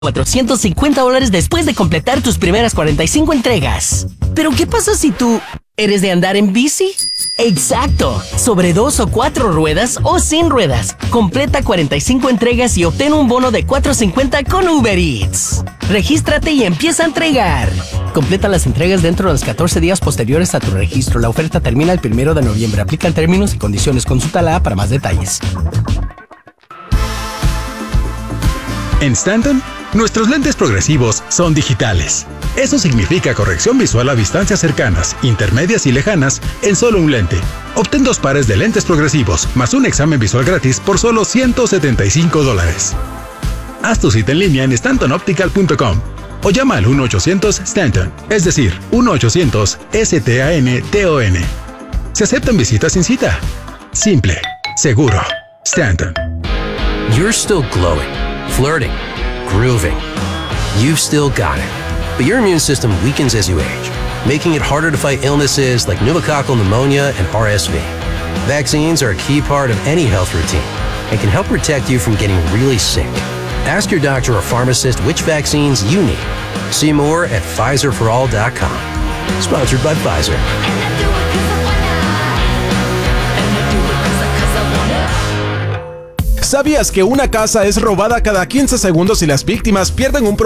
$450 después de completar tus primeras 45 entregas. ¿Pero qué pasa si tú eres de andar en bici? ¡Exacto! Sobre 2 o 4 ruedas o sin ruedas. Completa 45 entregas y obtén un bono de $4.50 con Uber Eats. Regístrate y empieza a entregar. Completa las entregas dentro de los 14 días posteriores a tu registro. La oferta termina el 1 de noviembre. Aplican términos y condiciones. Consulta la app para más detalles. En Stanton, nuestros lentes progresivos son digitales. Eso significa corrección visual a distancias cercanas, intermedias y lejanas en solo un lente. Obtén 2 pares de lentes progresivos más un examen visual gratis por solo $175. Haz tu cita en línea en stantonoptical.com o llama al 1-800-STANTON, es decir, 1-800-STANTON. Se aceptan visitas sin cita. Simple, seguro. Stanton. You're still glowing, flirting, grooving. You've still got it. But your immune system weakens as you age, making it harder to fight illnesses like pneumococcal pneumonia and RSV. Vaccines are a key part of any health routine and can help protect you from getting really sick. Ask your doctor or pharmacist which vaccines you need. See more at PfizerForAll.com. Sponsored by Pfizer. ¿Sabías que una casa es robada cada 15 segundos y las víctimas pierden un